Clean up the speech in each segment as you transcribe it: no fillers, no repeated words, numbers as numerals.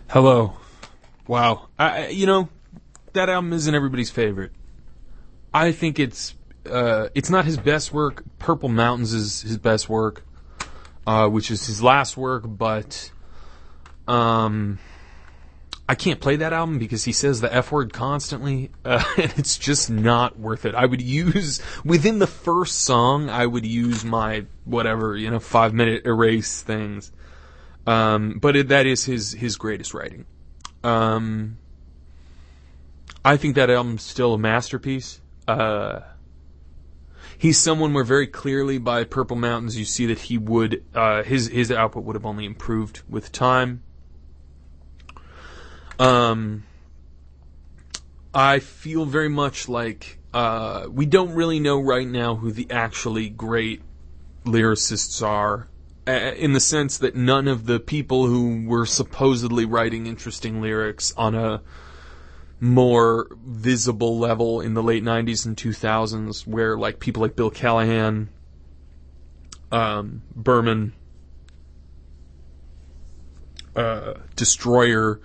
Hello. Wow. That album isn't everybody's favorite. I think it's not his best work. Purple Mountains is his best work, which is his last work, but I can't play that album because he says the F word constantly, and it's just not worth it. I would use, within the first song, I would use my, 5-minute erase things. But that is his greatest writing. I think that album's still a masterpiece. He's someone where very clearly by Purple Mountains you see that he would, his output would have only improved with time. I feel very much like, we don't really know right now who the actually great lyricists are, in the sense that none of the people who were supposedly writing interesting lyrics on a more visible level in the late 90s and 2000s, where like people like Bill Callahan, Berman, Destroyer,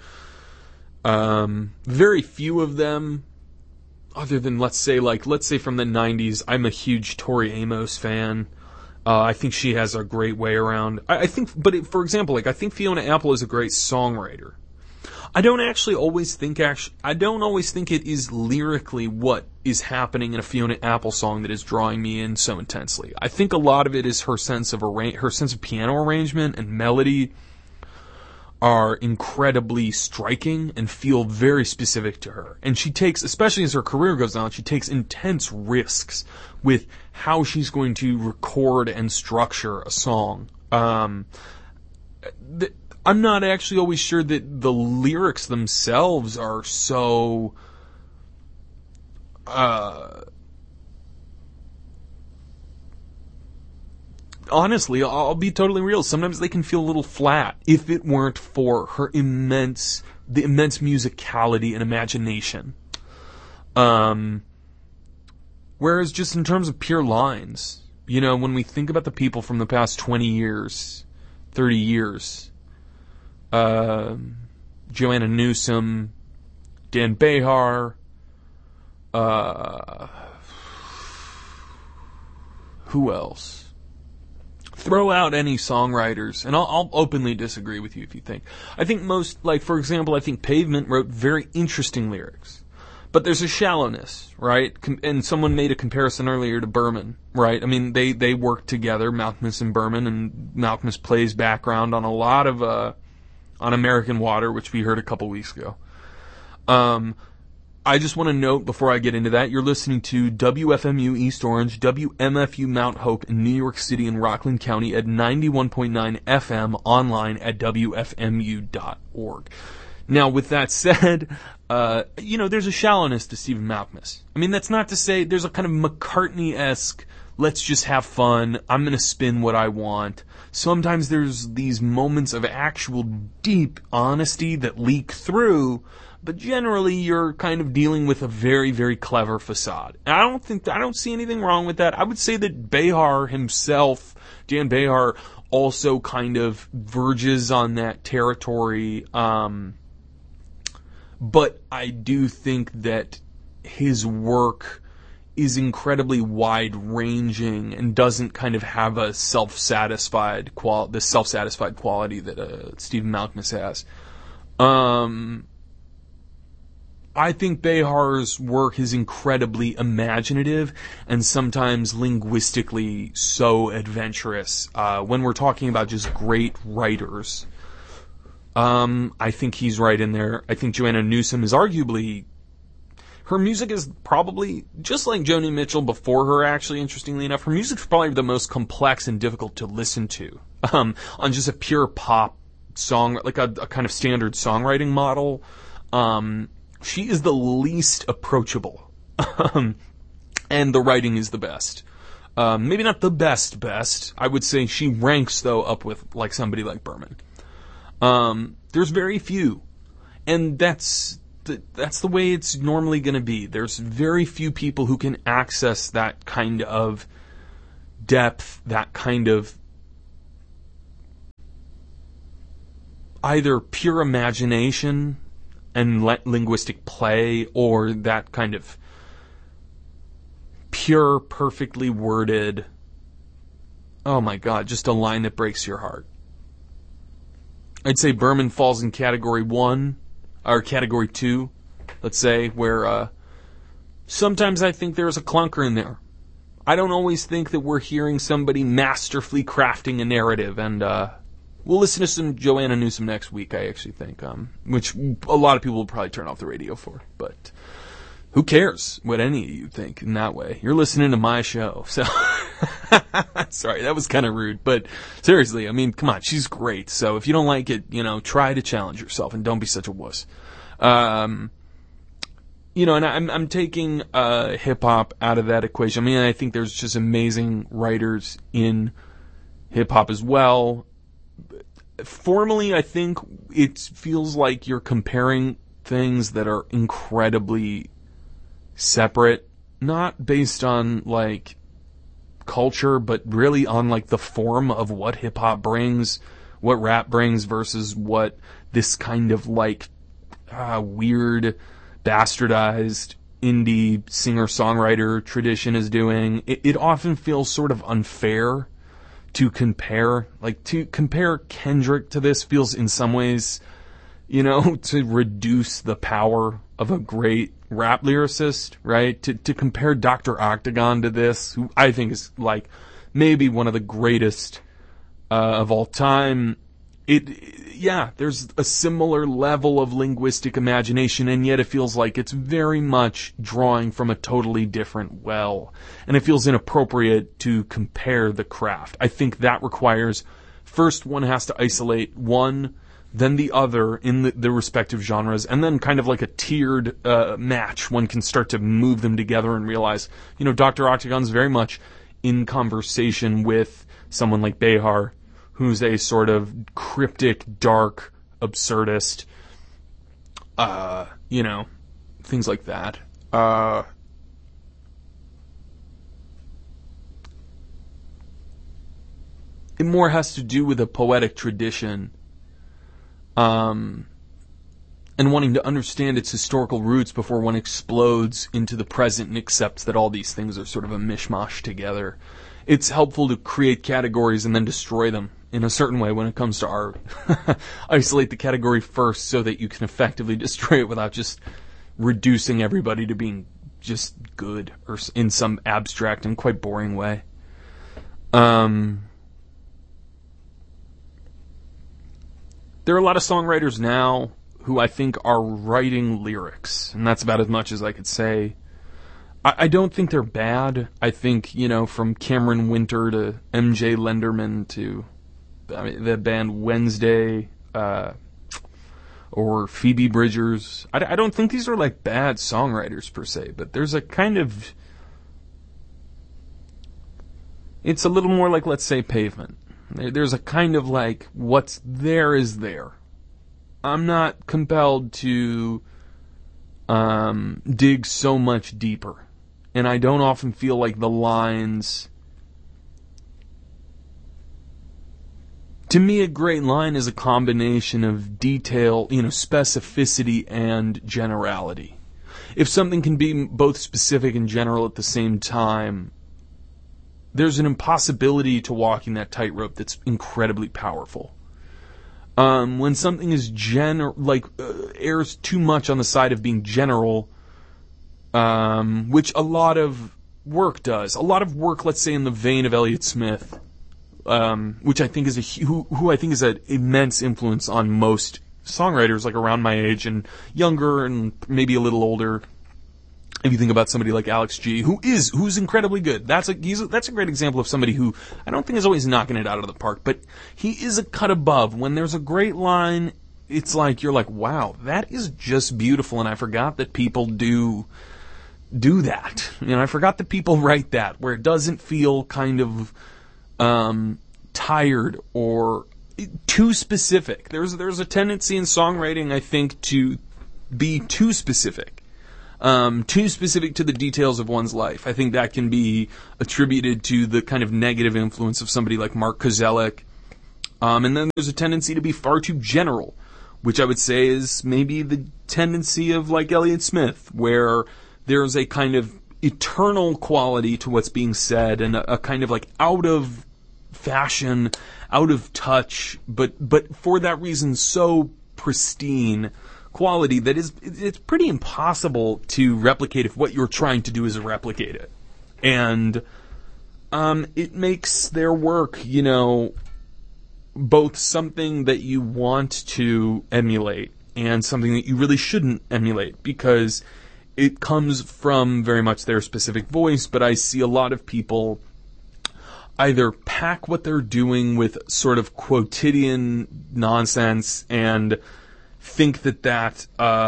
very few of them, other than let's say from the 90s, I'm a huge Tori Amos fan. I think she has a great way around. I think Fiona Apple is a great songwriter. I don't always think it is lyrically what is happening in a Fiona Apple song that is drawing me in so intensely. I think a lot of it is her sense of piano arrangement and melody are incredibly striking and feel very specific to her. And she takes, especially as her career goes on, she takes intense risks with how she's going to record and structure a song. I'm not actually always sure that the lyrics themselves are so honestly, I'll be totally real. Sometimes they can feel a little flat if it weren't for the immense musicality and imagination. Whereas just in terms of pure lines, when we think about the people from the past 20 years, 30 years, Joanna Newsom, Dan Behar, who else? Throw out any songwriters, and I'll openly disagree with you if you think. I think most, for example, I think Pavement wrote very interesting lyrics. But there's a shallowness, right? And someone made a comparison earlier to Berman, right? I mean, they work together, Malkmus and Berman, and Malkmus plays background on a lot of, on American Water, which we heard a couple weeks ago. I just want to note before I get into that, you're listening to WFMU East Orange, WMFU Mount Hope in New York City and Rockland County at 91.9 FM, online at WFMU.org. Now, with that said, there's a shallowness to Stephen Malkmus. I mean, that's not to say there's a kind of McCartney-esque, let's just have fun, I'm going to spin what I want. Sometimes there's these moments of actual deep honesty that leak through, but generally you're kind of dealing with a very, very clever facade. And I don't see anything wrong with that. I would say that Behar himself, Dan Behar, also kind of verges on that territory. But I do think that his work is incredibly wide-ranging and doesn't kind of have a self-satisfied quality that Stephen Malkmus has. I think Behar's work is incredibly imaginative and sometimes linguistically so adventurous. When we're talking about just great writers, I think he's right in there. I think Joanna Newsom is arguably, her music is probably, just like Joni Mitchell before her actually, interestingly enough, her music's probably the most complex and difficult to listen to. On just a pure pop song, like a kind of standard songwriting model. She is the least approachable. And the writing is the best. Maybe not the best. I would say she ranks, though, up with somebody like Berman. There's very few. And that's the way it's normally going to be. There's very few people who can access that kind of depth, that kind of either pure imagination and linguistic play, or that kind of pure, perfectly worded, oh my God, just a line that breaks your heart. I'd say Berman falls in category 1, or category 2, let's say, where sometimes I think there's a clunker in there. I don't always think that we're hearing somebody masterfully crafting a narrative, and we'll listen to some Joanna Newsom next week, I actually think, which a lot of people will probably turn off the radio for, but who cares what any of you think in that way? You're listening to my show, so sorry, that was kind of rude, but seriously, I mean, come on, she's great, so if you don't like it, try to challenge yourself and don't be such a wuss. And I'm taking hip-hop out of that equation. I mean, I think there's just amazing writers in hip-hop as well. Formally, I think it feels like you're comparing things that are incredibly separate, not based on, like, culture, but really on, like, the form of what hip-hop brings, what rap brings versus what this kind of, like, weird, bastardized indie singer-songwriter tradition is doing. It often feels sort of unfair to compare. Like, to compare Kendrick to this feels in some ways, to reduce the power of a great rap lyricist, right? To compare Dr. Octagon to this, who I think is, like, maybe one of the greatest of all time. There's a similar level of linguistic imagination, and yet it feels like it's very much drawing from a totally different well. And it feels inappropriate to compare the craft. I think that requires, first one has to isolate one, then the other in the respective genres, and then kind of like a tiered match. One can start to move them together and realize, Dr. Octagon's very much in conversation with someone like Behar, who's a sort of cryptic, dark, absurdist, things like that. It more has to do with a poetic tradition, and wanting to understand its historical roots before one explodes into the present and accepts that all these things are sort of a mishmash together. It's helpful to create categories and then destroy them in a certain way when it comes to art. Isolate the category first so that you can effectively destroy it without just reducing everybody to being just good or in some abstract and quite boring way. There are a lot of songwriters now who I think are writing lyrics, and that's about as much as I could say. I don't think they're bad. I think, from Cameron Winter to MJ Lenderman to the band Wednesday, or Phoebe Bridgers. I don't think these are like bad songwriters per se, but there's a kind of, it's a little more like, let's say, Pavement. There's a kind of like, what's there is there. I'm not compelled to dig so much deeper. And I don't often feel like the lines... To me, a great line is a combination of detail, specificity and generality. If something can be both specific and general at the same time, there's an impossibility to walking that tightrope that's incredibly powerful. When something is errs too much on the side of being general, which a lot of work does. A lot of work, let's say, in the vein of Elliott Smith, which I think is who I think is an immense influence on most songwriters, like around my age and younger and maybe a little older. If you think about somebody like Alex G, who's incredibly good. That's a great example of somebody who I don't think is always knocking it out of the park, but he is a cut above. When there's a great line, it's like you're like, wow, that is just beautiful, and I forgot that people do that. I forgot that people write that, where it doesn't feel kind of tired or too specific. There's a tendency in songwriting, I think, to be too specific to the details of one's life. I think that can be attributed to the kind of negative influence of somebody like Mark Kozelek. And then there's a tendency to be far too general. which I would say is maybe the tendency of like Elliott Smith, where there's a kind of eternal quality to what's being said and a kind of like out of fashion, out of touch, but for that reason so pristine quality that it's pretty impossible to replicate if what you're trying to do is replicate it. And it makes their work, both something that you want to emulate and something that you really shouldn't emulate, because it comes from very much their specific voice. But I see a lot of people either pack what they're doing with sort of quotidian nonsense and think that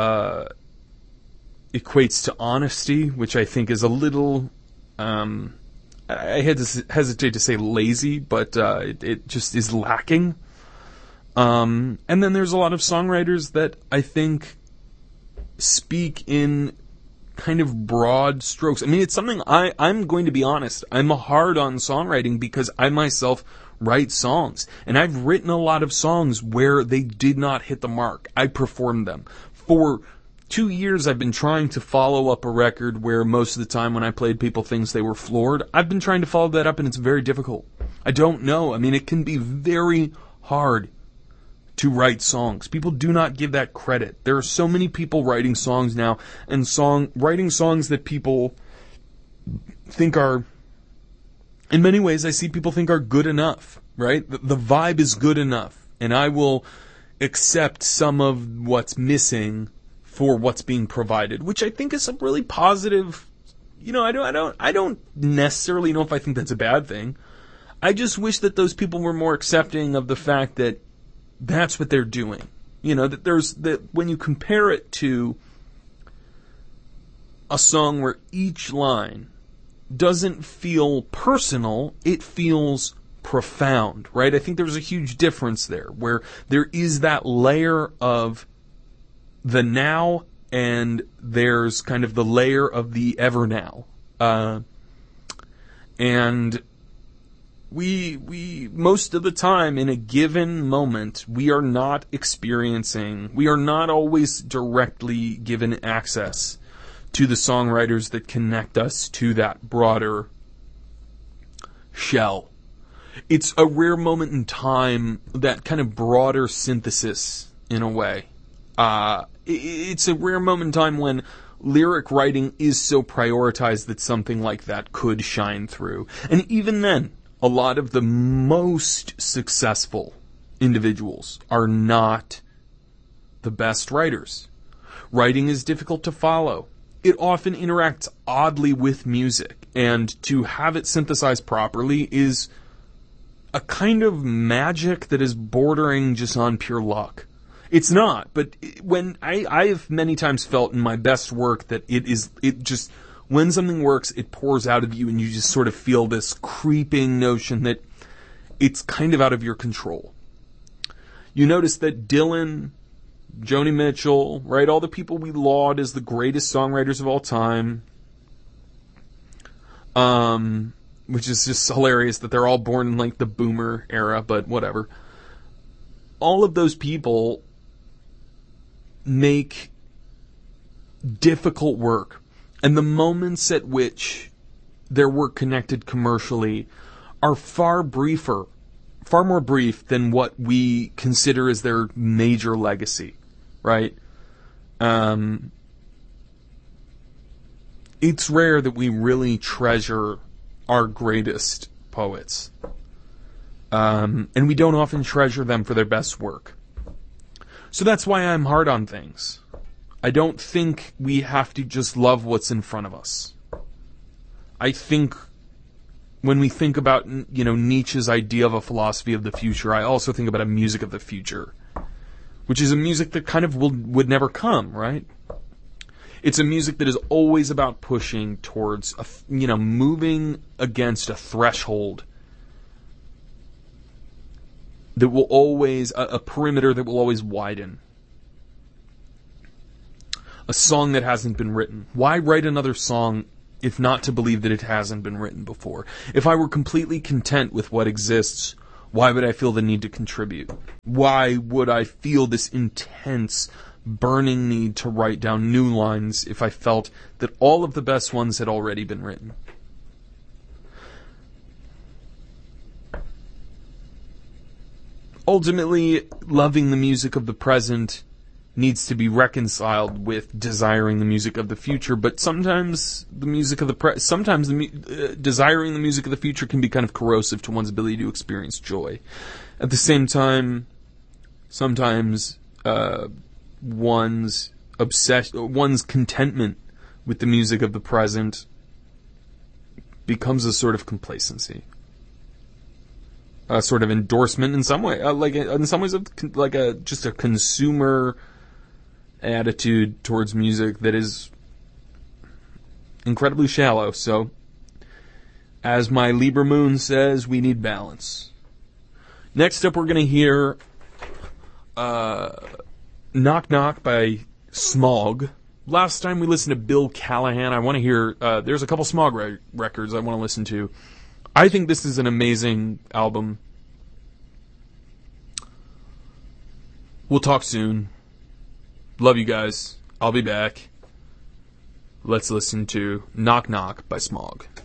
equates to honesty, which I think is a little, I hesitate to say lazy, but it just is lacking. And then there's a lot of songwriters that I think speak in kind of broad strokes. I mean, it's something I'm going to be honest. I'm hard on songwriting because I myself write songs. And I've written a lot of songs where they did not hit the mark. I performed them. For 2 years, I've been trying to follow up a record where most of the time when I played people things, they were floored. I've been trying to follow that up, and it's very difficult. I don't know. I mean, it can be very hard to write songs. People do not give that credit. There are so many people writing songs now, and writing songs that people think are, in many ways, I see people think are good enough, right? The vibe is good enough, and I will accept some of what's missing for what's being provided, which I think is a really positive. I don't necessarily know if I think that's a bad thing. I just wish that those people were more accepting of the fact that that's what they're doing. That when you compare it to a song where each line doesn't feel personal, it feels profound, right? I think there's a huge difference there, where there is that layer of the now and there's kind of the layer of the ever now. And we most of the time in a given moment, we are not always directly given access to the songwriters that connect us to that broader shell. It's a rare moment in time, that kind of broader synthesis in a way. It's a rare moment in time when lyric writing is so prioritized that something like that could shine through. And even then, a lot of the most successful individuals are not the best writers. Writing is difficult to follow. It often interacts oddly with music, and to have it synthesized properly is a kind of magic that is bordering just on pure luck. It's not, but when I have many times felt in my best work that when something works, it pours out of you, and you just sort of feel this creeping notion that it's kind of out of your control. You notice that Dylan, Joni Mitchell, right, all the people we laud as the greatest songwriters of all time, which is just hilarious that they're all born in like the boomer era, but whatever. All of those people make difficult work. And the moments at which their work connected commercially are far more brief than what we consider as their major legacy, right? It's rare that we really treasure our greatest poets. And we don't often treasure them for their best work. So that's why I'm hard on things. I don't think we have to just love what's in front of us. I think when we think about, Nietzsche's idea of a philosophy of the future, I also think about a music of the future, which is a music that kind of would never come, right? It's a music that is always about pushing towards, moving against a threshold that will always, a perimeter that will always widen. A song that hasn't been written. Why write another song if not to believe that it hasn't been written before? If I were completely content with what exists, Why would I feel the need to contribute? Why would I feel this intense, burning need to write down new lines if I felt that all of the best ones had already been written? Ultimately, loving the music of the present needs to be reconciled with desiring the music of the future, but sometimes the music of the desiring the music of the future can be kind of corrosive to one's ability to experience joy. At the same time, sometimes one's contentment with the music of the present becomes a sort of complacency, a sort of endorsement in some way, in some ways, just a consumer attitude towards music that is incredibly shallow. So, as my Libra moon says, we need balance. Next up, we're going to hear Knock Knock by Smog. Last time we listened to Bill Callahan. I want to hear, there's a couple Smog records I want to listen to. I think this is an amazing album. We'll talk soon. Love you guys. I'll be back. Let's listen to Knock Knock by Smog.